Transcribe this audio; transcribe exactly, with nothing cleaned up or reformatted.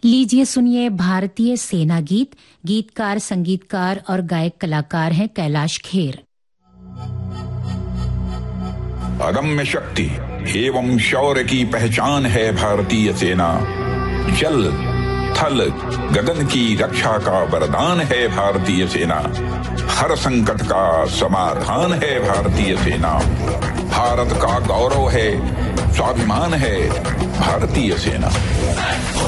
लीजिए सुनिए भारतीय सेना गीत। गीतकार, संगीतकार और गायक कलाकार हैं कैलाश खेर। अदम्य शक्ति एवं शौर्य की पहचान है भारतीय सेना। जल थल गगन की रक्षा का वरदान है भारतीय सेना। हर संकट का समाधान है भारतीय सेना। भारत का गौरव है, स्वाभिमान है भारतीय सेना।